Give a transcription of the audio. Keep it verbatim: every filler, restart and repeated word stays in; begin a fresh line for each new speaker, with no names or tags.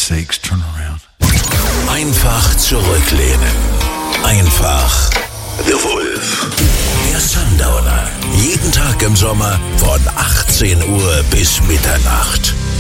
sakes, turn around.
Einfach zurücklehnen. Einfach The Wolf. Der Sundowner. Jeden Tag im Sommer von achtzehn Uhr bis Mitternacht.